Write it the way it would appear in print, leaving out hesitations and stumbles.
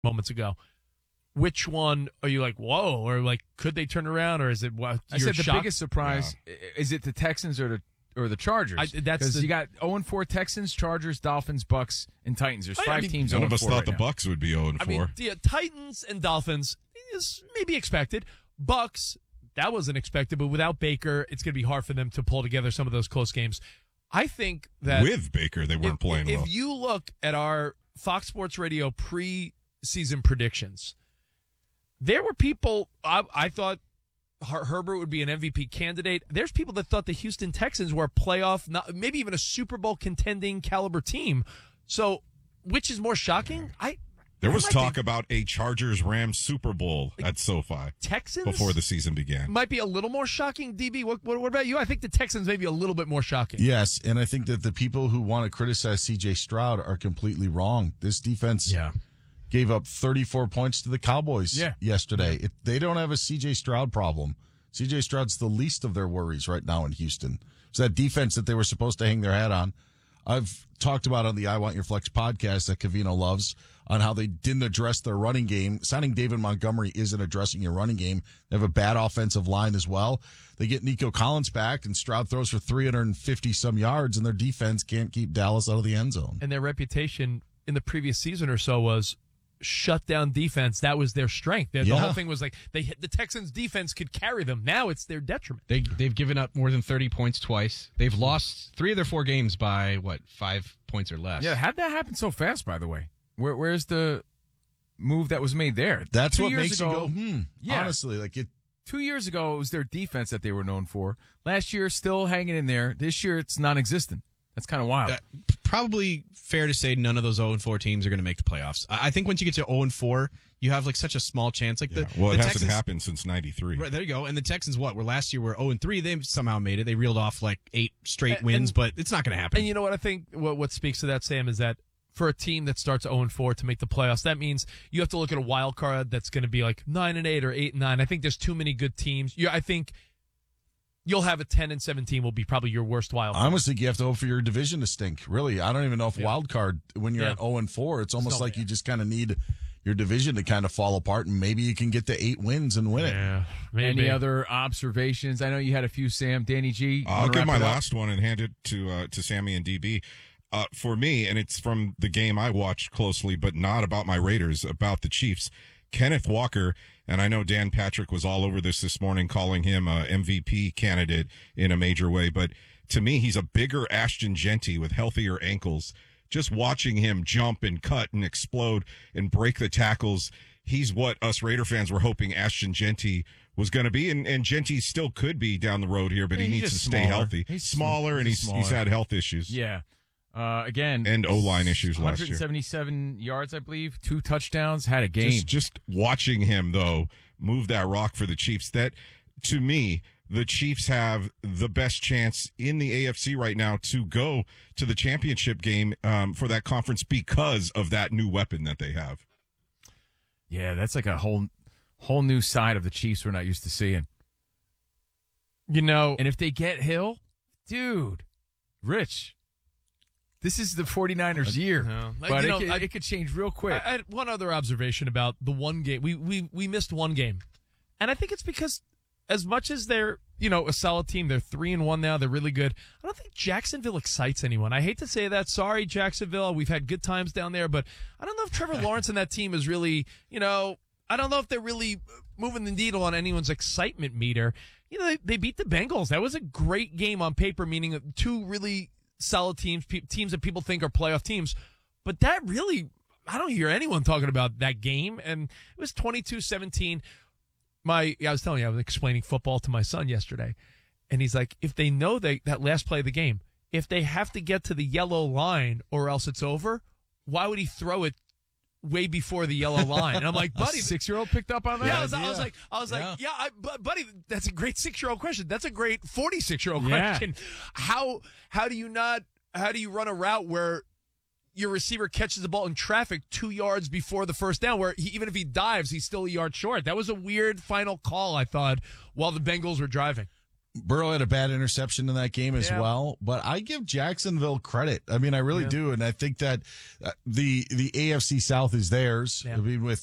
moments ago. Which one are you like, whoa, or like, could they turn around, or is it what? I said the biggest surprise, is it the Texans or the Chargers? Because you got 0-4 Texans, Chargers, Dolphins, Bucks, and Titans. There's five teams. None of us thought the now. Bucks would be 0-4. I mean, the Titans and Dolphins is maybe expected. Bucks, that wasn't expected, but without Baker, it's going to be hard for them to pull together some of those close games. I think that with Baker, they weren't playing well. If you look at our Fox Sports Radio preseason predictions, there were people, I thought Herbert would be an MVP candidate. There's people that thought the Houston Texans were a playoff, maybe even a Super Bowl contending caliber team. So, which is more shocking? There was talk about a Chargers-Rams Super Bowl at SoFi. Texans? Before the season began. Might be a little more shocking, DB. What about you? I think the Texans may be a little bit more shocking. Yes, and I think that the people who want to criticize C.J. Stroud are completely wrong. This defense gave up 34 points to the Cowboys yesterday. They don't have a C.J. Stroud problem. C.J. Stroud's the least of their worries right now in Houston. It's that defense that they were supposed to hang their hat on. I've talked about on the I Want Your Flex podcast that Covino loves on how they didn't address their running game. Signing David Montgomery isn't addressing your running game. They have a bad offensive line as well. They get Nico Collins back, and Stroud throws for 350-some yards, and their defense can't keep Dallas out of the end zone. And their reputation in the previous season or so was shut down defense. That was their strength. The whole thing was like the Texans defense could carry them. Now it's their detriment. They've given up more than 30 points twice. They've lost 3 of their 4 games by 5 points or less. Yeah, how'd that happen so fast, by the way? Where's the move that was made there? That's what makes you go, honestly, like it. 2 years ago, it was their defense that they were known for. Last year, still hanging in there. This year, it's non-existent. That's kind of wild. Probably fair to say none of those 0-4 teams are going to make the playoffs. I think once you get to 0-4, you have like such a small chance. Like it hasn't happened since '93. Right, there you go. And the Texans, last year were 0-3. They somehow made it. They reeled off like 8 straight wins, but it's not going to happen. And you know what I think? What speaks to that, Sam, is that for a team that starts 0-4 to make the playoffs, that means you have to look at a wild card that's going to be like 9-8 or 8-9. I think there's too many good teams. I think you'll have a 10-17 will be probably your worst wild card. I almost think you have to hope for your division to stink. Really, I don't even know if wild card when you're at 0-4, it's almost like you just kind of need your division to kind of fall apart, and maybe you can get to 8 wins and win it. Maybe. Any other observations? I know you had a few, Sam. Danny G. I'll give my last one and hand it to Sammy and DB. For me, and it's from the game I watched closely, but not about my Raiders, about the Chiefs. Kenneth Walker, and I know Dan Patrick was all over this morning, calling him a MVP candidate in a major way, but to me, he's a bigger Ashton Genty with healthier ankles. Just watching him jump and cut and explode and break the tackles, he's what us Raider fans were hoping Ashton Genty was going to be, and Genty still could be down the road here, but he needs to stay healthy. He's smaller, and he's had health issues. Yeah. Again, and O-line issues last year. 177 yards, I believe, 2 touchdowns, had a game. Just watching him, though, move that rock for the Chiefs, that, to me, the Chiefs have the best chance in the AFC right now to go to the championship game for that conference because of that new weapon that they have. Yeah, that's like a whole new side of the Chiefs we're not used to seeing. And if they get Hill, dude, Rich, this is the 49ers year, but it could change real quick. I had one other observation about the one game. We missed one game, and I think it's because as much as they're a solid team, they're 3-1 now. They're really good. I don't think Jacksonville excites anyone. I hate to say that. Sorry, Jacksonville. We've had good times down there, but I don't know if Trevor Lawrence and that team is really I don't know if they're really moving the needle on anyone's excitement meter. They beat the Bengals. That was a great game on paper, meaning 2 really solid teams that people think are playoff teams. But that really, I don't hear anyone talking about that game. And it was 22-17. I was telling you, I was explaining football to my son yesterday. And he's like, if they know that last play of the game, if they have to get to the yellow line or else it's over, why would he throw it way before the yellow line? And I'm like, buddy, 6-year-old picked up on that. Yeah, I was like, buddy, that's a great 6-year-old question. That's a great 46-year-old question. How do you run a route where your receiver catches the ball in traffic 2 yards before the first down, where even if he dives, he's still a yard short? That was a weird final call, I thought, while the Bengals were driving. Burrow had a bad interception in that game as well, but I give Jacksonville credit. I mean, I really do, and I think that the AFC South is theirs. I mean, with